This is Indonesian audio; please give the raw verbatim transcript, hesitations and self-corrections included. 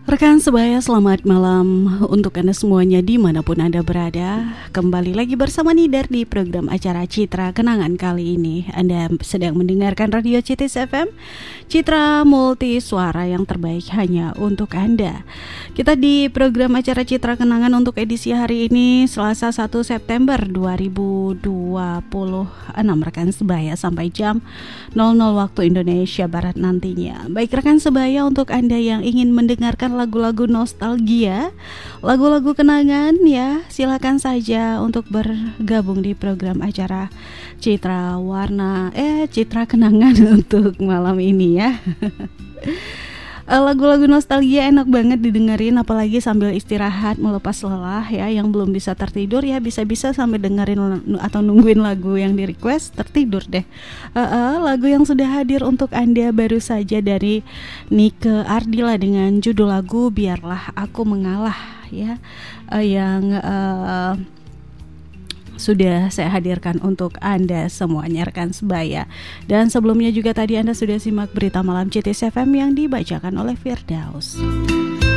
Rekan sebaya, selamat malam untuk Anda semuanya dimanapun Anda berada. Kembali lagi bersama Nidar di program acara Citra Kenangan kali ini. Anda sedang mendengarkan Radio Citis F M, Citra Multi Suara yang terbaik hanya untuk Anda. Kita di program acara Citra Kenangan untuk edisi hari ini Selasa satu September dua ribu dua puluh enam, rekan sebaya, sampai jam nol nol waktu Indonesia Barat nantinya. Baik rekan sebaya, untuk Anda yang ingin mendengarkan lagu-lagu nostalgia, lagu-lagu kenangan, ya silakan saja untuk bergabung di program acara Citra Warna eh Citra Kenangan untuk malam ini ya. Lagu-lagu nostalgia enak banget didengerin, apalagi sambil istirahat melepas lelah ya. Yang belum bisa tertidur ya bisa-bisa sambil dengerin atau nungguin lagu yang di request tertidur deh. uh, uh, Lagu yang sudah hadir untuk Anda baru saja dari Nike Ardila dengan judul lagu Biarlah Aku Mengalah ya, uh, yang uh, sudah saya hadirkan untuk Anda semuanya rekan sebaya. Dan sebelumnya juga tadi Anda sudah simak berita malam C T S F M yang dibacakan oleh Firdaus.